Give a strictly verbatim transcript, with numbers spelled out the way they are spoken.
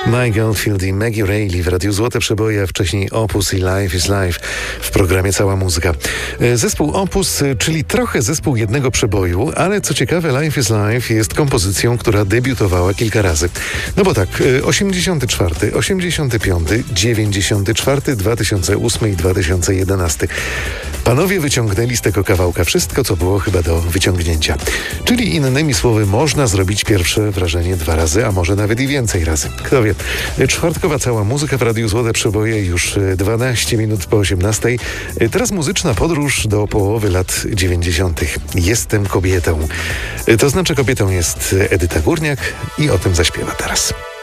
Mike Oldfield i Maggie Reilly w Radiu Złote Przeboje, a wcześniej Opus i Life is Life w programie Cała Muzyka. Zespół Opus, czyli trochę zespół jednego przeboju, ale co ciekawe, Life is Life jest kompozycją, która debiutowała kilka razy. No bo tak, osiemdziesiąty czwarty, osiemdziesiąty piąty, dziewięćdziesiąty czwarty, dwa tysiące ósmy i dwa tysiące jedenasty. Panowie wyciągnęli z tego kawałka wszystko, co było chyba do wyciągnięcia. Czyli innymi słowy, można zrobić pierwsze wrażenie dwa razy, a może nawet i więcej razy. Kto wie. Czwartkowa Cała Muzyka w Radiu Złote Przeboje już dwanaście minut po osiemnastej. Teraz muzyczna podróż do połowy lat dziewięćdziesiątych. Jestem kobietą. To znaczy kobietą jest Edyta Górniak i o tym zaśpiewa teraz.